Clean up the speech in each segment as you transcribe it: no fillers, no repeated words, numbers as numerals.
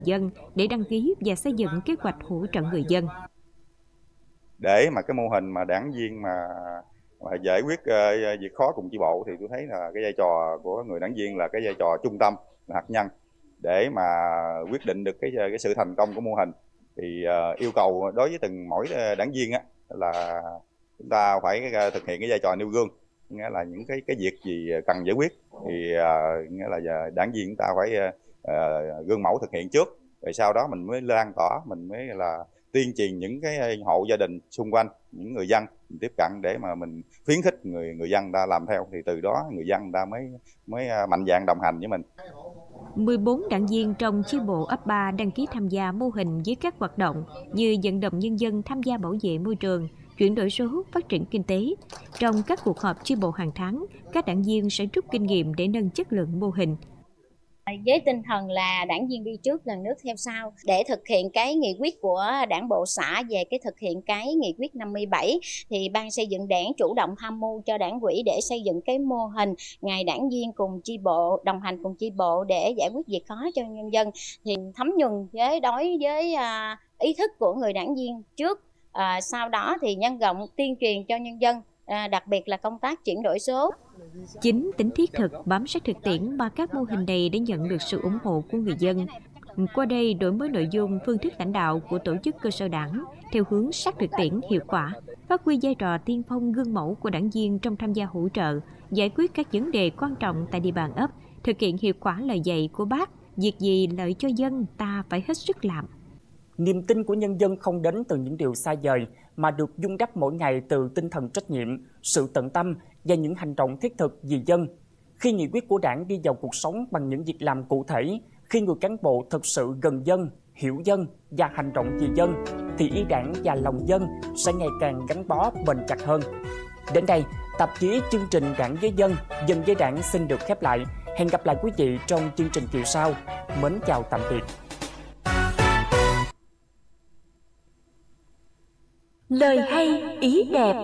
dân để đăng ký và xây dựng kế hoạch hỗ trợ người dân. Để mà cái mô hình mà đảng viên mà giải quyết việc khó cùng chi bộ thì tôi thấy là cái vai trò của người đảng viên là cái vai trò trung tâm, là hạt nhân để mà quyết định được cái sự thành công của mô hình. Thì yêu cầu đối với từng mỗi đảng viên á là chúng ta phải thực hiện cái vai trò nêu gương, nghĩa là những cái việc gì cần giải quyết thì nghĩa là đảng viên chúng ta phải gương mẫu thực hiện trước, rồi sau đó mình mới lan tỏa, mình mới là tuyên truyền những cái hộ gia đình xung quanh, những người dân mình tiếp cận để mà mình khuyến khích người dân ta làm theo, thì từ đó người dân ta mới mạnh dạn đồng hành với mình. 14 đảng viên trong chi bộ ấp 3 đăng ký tham gia mô hình với các hoạt động như vận động nhân dân tham gia bảo vệ môi trường, chuyển đổi số, phát triển kinh tế. Trong các cuộc họp chi bộ hàng tháng, các đảng viên sẽ rút kinh nghiệm để nâng chất lượng mô hình. Với tinh thần là đảng viên đi trước lần nước theo sau để thực hiện cái nghị quyết của đảng bộ xã về cái thực hiện cái nghị quyết 57, thì ban xây dựng đảng chủ động tham mưu cho đảng ủy để xây dựng cái mô hình ngày đảng viên cùng chi bộ, đồng hành cùng chi bộ để giải quyết việc khó cho nhân dân, thì thấm nhuần đối với ý thức của người đảng viên trước, sau đó thì nhân rộng tuyên truyền cho nhân dân, đặc biệt là công tác chuyển đổi số. Chính tính thiết thực, bám sát thực tiễn mà các mô hình này đã nhận được sự ủng hộ của người dân. Qua đây, đổi mới nội dung, phương thức lãnh đạo của tổ chức cơ sở đảng theo hướng sát thực tiễn hiệu quả, phát huy vai trò tiên phong gương mẫu của đảng viên trong tham gia hỗ trợ, giải quyết các vấn đề quan trọng tại địa bàn ấp, thực hiện hiệu quả lời dạy của Bác, việc gì lợi cho dân ta phải hết sức làm. Niềm tin của nhân dân không đến từ những điều xa vời mà được vun đắp mỗi ngày từ tinh thần trách nhiệm, sự tận tâm và những hành động thiết thực vì dân. Khi nghị quyết của Đảng đi vào cuộc sống bằng những việc làm cụ thể, khi người cán bộ thực sự gần dân, hiểu dân và hành động vì dân, thì ý Đảng và lòng dân sẽ ngày càng gắn bó bền chặt hơn. Đến đây, tạp chí chương trình Đảng với dân, dân với Đảng xin được khép lại. Hẹn gặp lại quý vị trong chương trình kỳ sau. Mến chào tạm biệt. Lời hay, ý đẹp.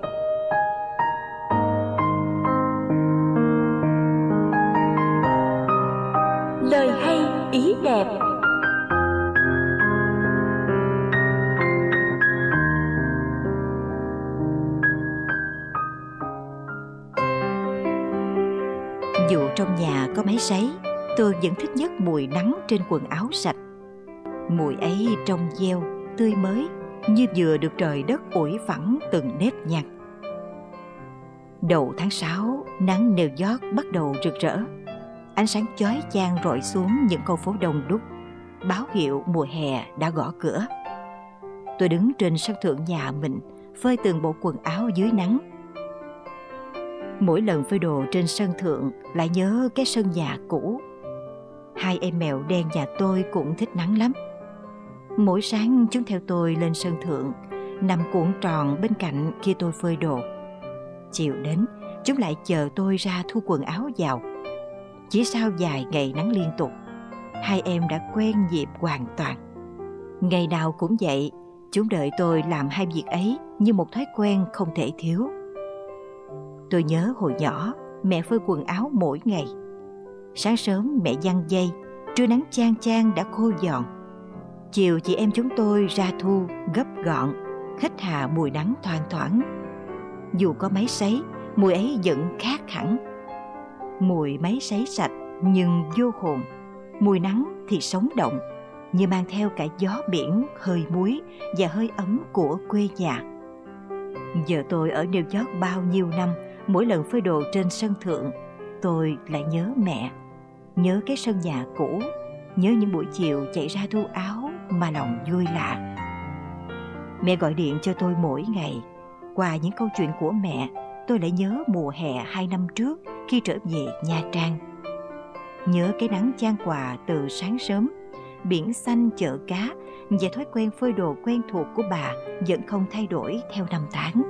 Lời hay, ý đẹp. Dù trong nhà có máy sấy, tôi vẫn thích nhất mùi nắng trên quần áo sạch. Mùi ấy trong veo, tươi mới, như vừa được trời đất ủi phẳng từng nếp nhăn. Đầu tháng 6, nắng New York bắt đầu rực rỡ. Ánh sáng chói chang rọi xuống những con phố đông đúc, báo hiệu mùa hè đã gõ cửa. Tôi đứng trên sân thượng nhà mình, phơi từng bộ quần áo dưới nắng. Mỗi lần phơi đồ trên sân thượng lại nhớ cái sân nhà cũ. Hai em mèo đen nhà tôi cũng thích nắng lắm. Mỗi sáng chúng theo tôi lên sân thượng, nằm cuộn tròn bên cạnh khi tôi phơi đồ. Chiều đến, chúng lại chờ tôi ra thu quần áo vào. Chỉ sau vài ngày nắng liên tục, hai em đã quen nhịp hoàn toàn. Ngày nào cũng vậy, chúng đợi tôi làm hai việc ấy như một thói quen không thể thiếu. Tôi nhớ hồi nhỏ, mẹ phơi quần áo mỗi ngày. Sáng sớm mẹ giăng dây, trưa nắng chang chang đã khô giòn. Chiều chị em chúng tôi ra thu, gấp gọn, hít hà mùi nắng thoang thoảng. Dù có máy sấy, mùi ấy vẫn khác hẳn. Mùi máy sấy sạch nhưng vô hồn. Mùi nắng thì sống động, như mang theo cả gió biển, hơi muối và hơi ấm của quê nhà. Giờ tôi ở New York bao nhiêu năm, mỗi lần phơi đồ trên sân thượng, tôi lại nhớ mẹ, nhớ cái sân nhà cũ, nhớ những buổi chiều chạy ra thu áo mà lòng vui lạ. Mẹ gọi điện cho tôi mỗi ngày. Qua những câu chuyện của mẹ, tôi lại nhớ mùa hè 2 năm trước khi trở về Nha Trang. Nhớ cái nắng chan quà từ sáng sớm, biển xanh chợ cá và thói quen phơi đồ quen thuộc của bà vẫn không thay đổi theo năm tháng.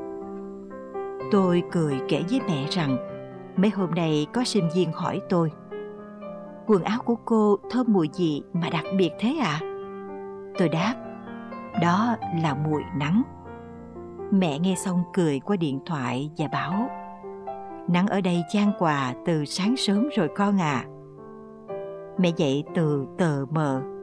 Tôi cười kể với mẹ rằng mấy hôm nay có sinh viên hỏi tôi: quần áo của cô thơm mùi gì mà đặc biệt thế ạ? Tôi đáp: đó là mùi nắng. Mẹ nghe xong cười qua điện thoại và bảo: nắng ở đây chan quà từ sáng sớm rồi con à. Mẹ dậy từ tờ mờ